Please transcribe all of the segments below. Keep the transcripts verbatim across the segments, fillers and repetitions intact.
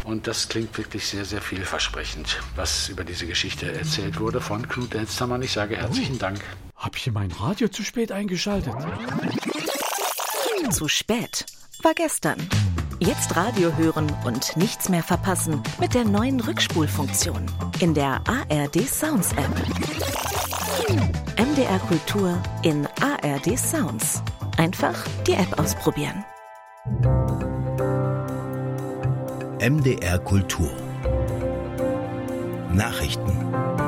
Und das klingt wirklich sehr, sehr vielversprechend, was über diese Geschichte erzählt wurde von Knut Elstermann. Ich sage herzlichen oh. Dank. Hab ich mein Radio zu spät eingeschaltet? Zu spät war gestern. Jetzt Radio hören und nichts mehr verpassen mit der neuen Rückspulfunktion in der A R D Sounds App. M D R Kultur in A R D Sounds. Einfach die App ausprobieren. M D R Kultur. Nachrichten.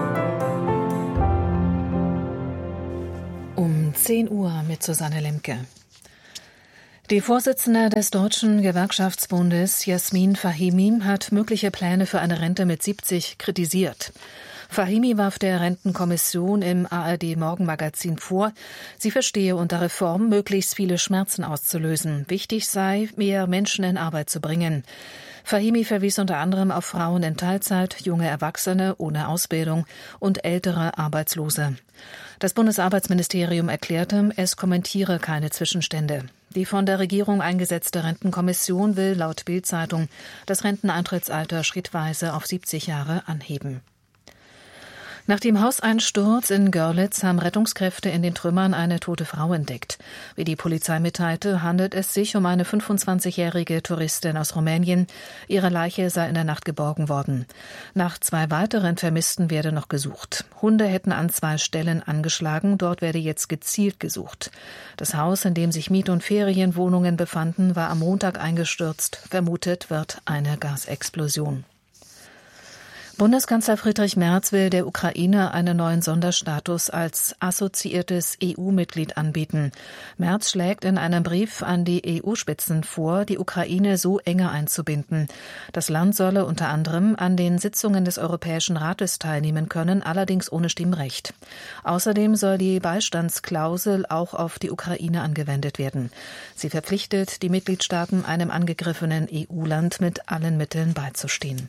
Um zehn Uhr mit Susanne Lemke. Die Vorsitzende des Deutschen Gewerkschaftsbundes, Jasmin Fahimi, hat mögliche Pläne für eine Rente mit siebzig kritisiert. Fahimi warf der Rentenkommission im A R D-Morgenmagazin vor, sie verstehe unter Reform, möglichst viele Schmerzen auszulösen. Wichtig sei, mehr Menschen in Arbeit zu bringen. Fahimi verwies unter anderem auf Frauen in Teilzeit, junge Erwachsene ohne Ausbildung und ältere Arbeitslose. Das Bundesarbeitsministerium erklärte, es kommentiere keine Zwischenstände. Die von der Regierung eingesetzte Rentenkommission will laut Bild-Zeitung das Renteneintrittsalter schrittweise auf siebzig Jahre anheben. Nach dem Hauseinsturz in Görlitz haben Rettungskräfte in den Trümmern eine tote Frau entdeckt. Wie die Polizei mitteilte, handelt es sich um eine fünfundzwanzigjährige Touristin aus Rumänien. Ihre Leiche sei in der Nacht geborgen worden. Nach zwei weiteren Vermissten werde noch gesucht. Hunde hätten an zwei Stellen angeschlagen, dort werde jetzt gezielt gesucht. Das Haus, in dem sich Miet- und Ferienwohnungen befanden, war am Montag eingestürzt. Vermutet wird eine Gasexplosion. Bundeskanzler Friedrich Merz will der Ukraine einen neuen Sonderstatus als assoziiertes E U-Mitglied anbieten. Merz schlägt in einem Brief an die E U-Spitzen vor, die Ukraine so enger einzubinden. Das Land solle unter anderem an den Sitzungen des Europäischen Rates teilnehmen können, allerdings ohne Stimmrecht. Außerdem soll die Beistandsklausel auch auf die Ukraine angewendet werden. Sie verpflichtet die Mitgliedstaaten, einem angegriffenen E U-Land mit allen Mitteln beizustehen.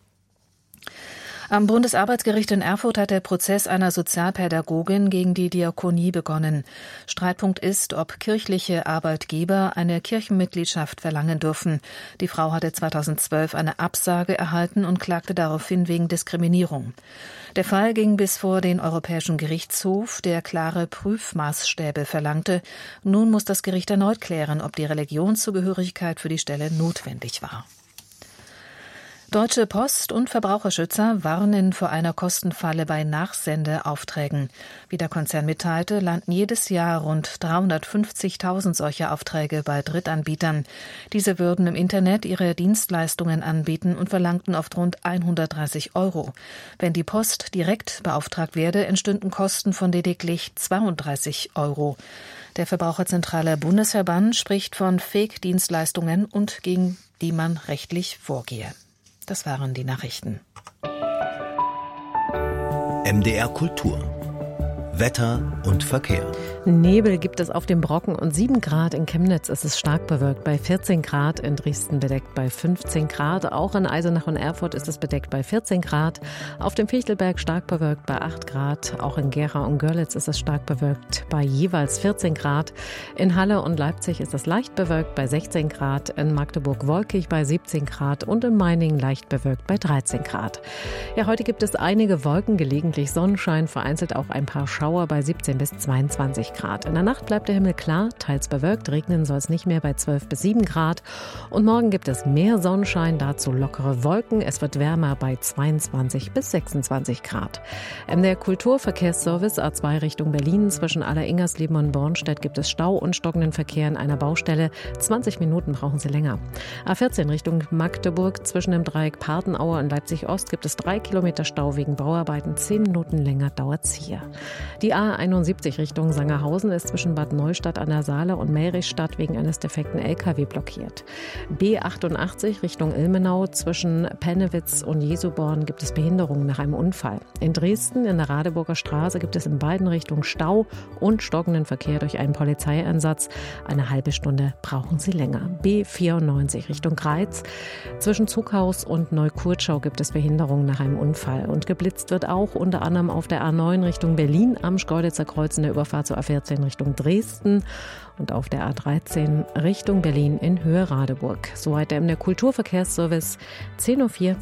Am Bundesarbeitsgericht in Erfurt hat der Prozess einer Sozialpädagogin gegen die Diakonie begonnen. Streitpunkt ist, ob kirchliche Arbeitgeber eine Kirchenmitgliedschaft verlangen dürfen. Die Frau hatte zweitausendzwölf eine Absage erhalten und klagte daraufhin wegen Diskriminierung. Der Fall ging bis vor den Europäischen Gerichtshof, der klare Prüfmaßstäbe verlangte. Nun muss das Gericht erneut klären, ob die Religionszugehörigkeit für die Stelle notwendig war. Deutsche Post und Verbraucherschützer warnen vor einer Kostenfalle bei Nachsendeaufträgen. Wie der Konzern mitteilte, landen jedes Jahr rund dreihundertfünfzigtausend solcher Aufträge bei Drittanbietern. Diese würden im Internet ihre Dienstleistungen anbieten und verlangten oft rund hundertdreißig Euro. Wenn die Post direkt beauftragt werde, entstünden Kosten von lediglich zweiunddreißig Euro. Der Verbraucherzentrale Bundesverband spricht von Fake-Dienstleistungen und gegen die man rechtlich vorgehe. Das waren die Nachrichten. M D R Kultur. Wetter und Verkehr. Nebel gibt es auf dem Brocken und sieben Grad in Chemnitz ist es stark bewölkt bei vierzehn Grad, in Dresden bedeckt bei fünfzehn Grad, auch in Eisenach und Erfurt ist es bedeckt bei vierzehn Grad, auf dem Fichtelberg stark bewölkt bei acht Grad, auch in Gera und Görlitz ist es stark bewölkt bei jeweils vierzehn Grad, in Halle und Leipzig ist es leicht bewölkt bei sechzehn Grad, in Magdeburg wolkig bei siebzehn Grad und in Meiningen leicht bewölkt bei dreizehn Grad. Ja, heute gibt es einige Wolken, gelegentlich Sonnenschein, vereinzelt auch ein paar Schauer bei siebzehn bis zweiundzwanzig Grad. In der Nacht bleibt der Himmel klar, teils bewölkt, regnen soll es nicht mehr bei zwölf bis sieben Grad. Und morgen gibt es mehr Sonnenschein, dazu lockere Wolken. Es wird wärmer bei zweiundzwanzig bis sechsundzwanzig Grad. M D R Kulturverkehrsservice A zwei Richtung Berlin. Zwischen Aller-Ingersleben und Bornstedt gibt es Stau und stockenden Verkehr in einer Baustelle. zwanzig Minuten brauchen Sie länger. A vierzehn Richtung Magdeburg. Zwischen dem Dreieck Partenaue und Leipzig-Ost gibt es drei Kilometer Stau wegen Bauarbeiten. Zehn Minuten länger dauert es hier. Die A einundsiebzig Richtung Sangerhausen ist zwischen Bad Neustadt an der Saale und Merichstadt wegen eines defekten L K W blockiert. B achtundachtzig Richtung Ilmenau zwischen Pennewitz und Jesuborn gibt es Behinderungen nach einem Unfall. In Dresden in der Radeburger Straße gibt es in beiden Richtungen Stau und stockenden Verkehr durch einen Polizeieinsatz. Eine halbe Stunde brauchen Sie länger. B vierundneunzig Richtung Greiz zwischen Zughaus und Neukurtschau gibt es Behinderungen nach einem Unfall. Und geblitzt wird auch unter anderem auf der A neun Richtung Berlin am Schkeuditzer Kreuz in der Überfahrt zur A vierzehn Richtung Dresden und auf der A dreizehn Richtung Berlin in Höhe Radeburg. Soweit der M D R Kulturverkehrsservice, zehn Uhr vier.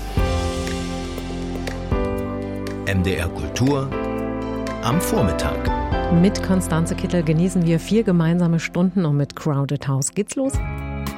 M D R Kultur am Vormittag. Mit Konstanze Kittel genießen wir vier gemeinsame Stunden und mit Crowded House geht's los.